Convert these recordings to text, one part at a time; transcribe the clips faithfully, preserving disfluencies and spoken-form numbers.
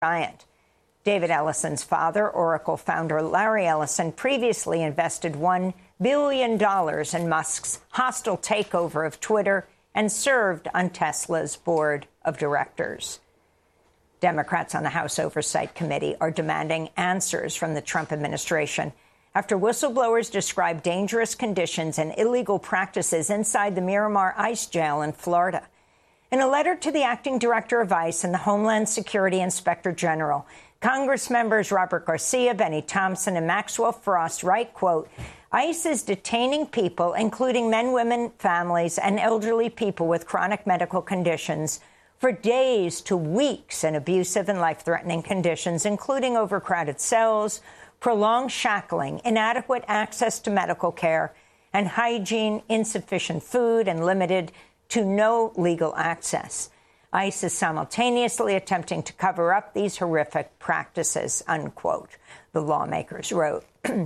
giant. David Ellison's father, Oracle founder Larry Ellison, previously invested one billion dollars in Musk's hostile takeover of Twitter and served on Tesla's board of directors. Democrats on the House Oversight Committee are demanding answers from the Trump administration after whistleblowers described dangerous conditions and illegal practices inside the Miramar ICE jail in Florida. In a letter to the acting director of ICE and the Homeland Security Inspector General, Congress members Robert Garcia, Benny Thompson, and Maxwell Frost write, quote, ICE is detaining people, including men, women, families, and elderly people with chronic medical conditions, for days to weeks in abusive and life-threatening conditions, including overcrowded cells, prolonged shackling, inadequate access to medical care, and hygiene, insufficient food, and limited to no legal access. ICE is simultaneously attempting to cover up these horrific practices, unquote, the lawmakers wrote.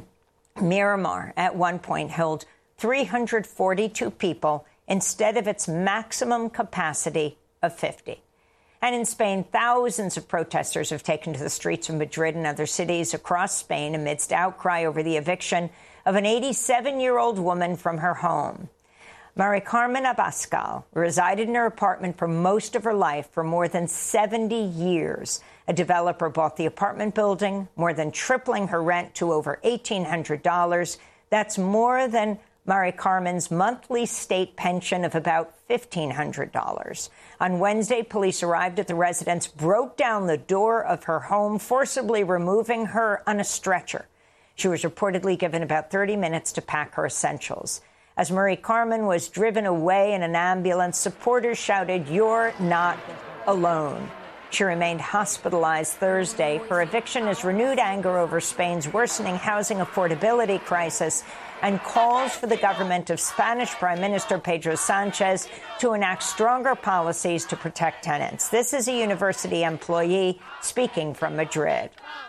Miramar at one point held three hundred forty-two people instead of its maximum capacity of fifty. And in Spain, thousands of protesters have taken to the streets of Madrid and other cities across Spain amidst outcry over the eviction of an eighty-seven-year-old woman from her home. Mari Carmen Abascal resided in her apartment for most of her life for more than seventy years. A developer bought the apartment building, more than tripling her rent to over eighteen hundred dollars. That's more than Mari Carmen's monthly state pension of about fifteen hundred dollars. On Wednesday, police arrived at the residence, broke down the door of her home, forcibly removing her on a stretcher. She was reportedly given about thirty minutes to pack her essentials. As Mari Carmen was driven away in an ambulance, supporters shouted, "You're not alone." She remained hospitalized Thursday. Her eviction has renewed anger over Spain's worsening housing affordability crisis and calls for the government of Spanish Prime Minister Pedro Sanchez to enact stronger policies to protect tenants. This is a university employee speaking from Madrid.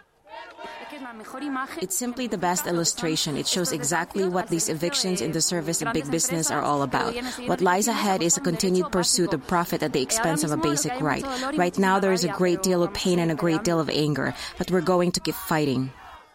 It's simply the best illustration. It shows exactly what these evictions in the service of big business are all about. What lies ahead is a continued pursuit of profit at the expense of a basic right. Right now, there is a great deal of pain and a great deal of anger, but we're going to keep fighting.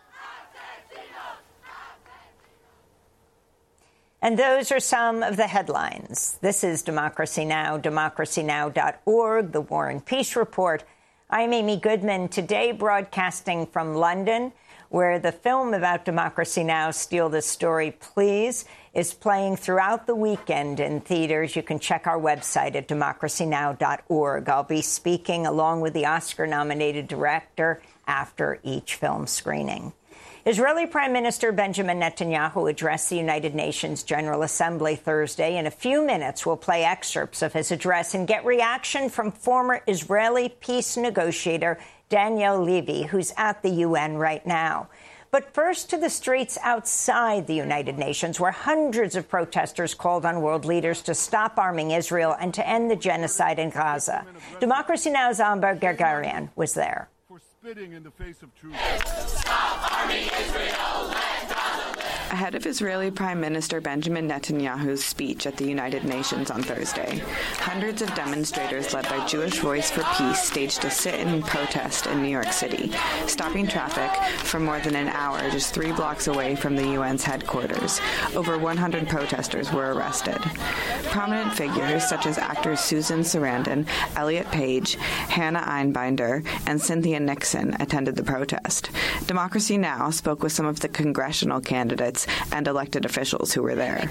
And those are some of the headlines. This is Democracy Now!, democracy now dot org, the War and Peace Report. I'm Amy Goodman, today broadcasting from London, where the film about Democracy Now!, Steal This Story, Please, is playing throughout the weekend in theaters. You can check our website at democracy now dot org. I'll be speaking along with the Oscar-nominated director after each film screening. Israeli Prime Minister Benjamin Netanyahu addressed the United Nations General Assembly Thursday. In a few minutes, we'll play excerpts of his address and get reaction from former Israeli peace negotiator Daniel Levy, who's at the U N right now. But first to the streets outside the United Nations, where hundreds of protesters called on world leaders to stop arming Israel and to end the genocide in Gaza. Democracy Now!'s Amber Gargarian was there. Spitting in the face of truth. Stop arming Israel. Let Gaza live. Ahead of Israeli Prime Minister Benjamin Netanyahu's speech at the United Nations on Thursday, hundreds of demonstrators led by Jewish Voice for Peace staged a sit-in protest in New York City, stopping traffic for more than an hour just three blocks away from the U N's headquarters. Over one hundred protesters were arrested. Prominent figures such as actors Susan Sarandon, Elliot Page, Hannah Einbinder, and Cynthia Nixon attended the protest. Democracy Now! Spoke with some of the congressional candidates and elected officials who were there.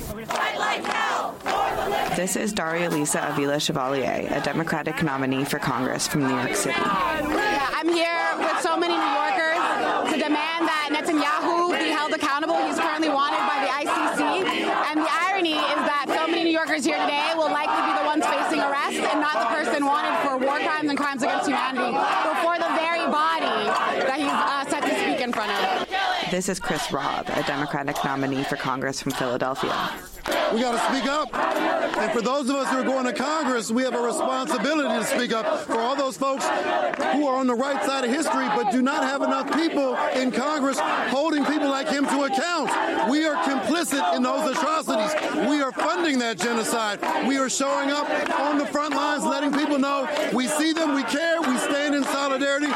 This is Daria Lisa Avila Chevalier, a Democratic nominee for Congress from New York City. Yeah, I'm here with so many New Yorkers to demand that Netanyahu be held accountable. He's currently wanted by the I C C. And the irony is that so many New Yorkers here today will likely be the ones facing arrest and not the person wanted for war crimes and crimes against humanity before the very body that he's uh, set to speak in front of. This is Chris Robb, a Democratic nominee for Congress from Philadelphia. We got to speak up. And for those of us who are going to Congress, we have a responsibility to speak up for all those folks who are on the right side of history but do not have enough people in Congress holding people like him to account. We are complicit in those atrocities. We are funding that genocide. We are showing up on the front lines, letting people know we see them, we care, we stand in solidarity.